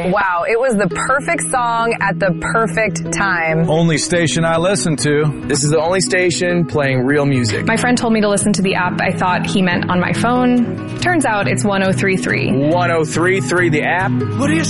Wow, it was the perfect song at the perfect time. Only station I listen to. This is the only station playing real music. My friend told me to listen to the app. I thought he meant on my phone. Turns out it's 103.3. 103.3 the app. What do you